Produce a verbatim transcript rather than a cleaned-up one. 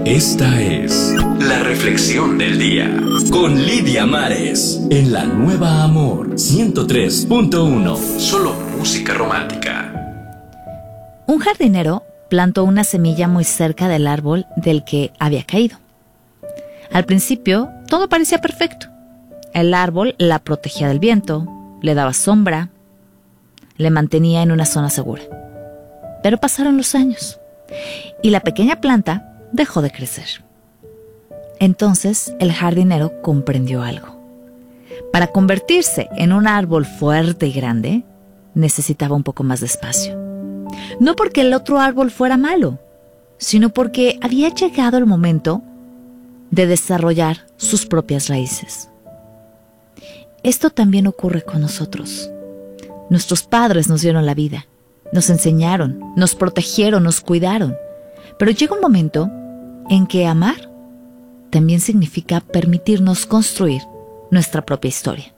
Esta es la reflexión del día con Lidia Mares en la Nueva Amor ciento tres punto uno. Solo música romántica. Un jardinero plantó una semilla muy cerca del árbol del que había caído. Al principio, todo parecía perfecto. El árbol la protegía del viento, le daba sombra, le mantenía en una zona segura. Pero pasaron los años y la pequeña planta dejó de crecer. Entonces el jardinero comprendió algo. Para convertirse en un árbol fuerte y grande, necesitaba un poco más de espacio. No porque el otro árbol fuera malo, sino porque había llegado el momento de desarrollar sus propias raíces. Esto también ocurre con nosotros. Nuestros padres nos dieron la vida, nos enseñaron, nos protegieron, nos cuidaron. Pero llega un momento en que amar también significa permitirnos construir nuestra propia historia.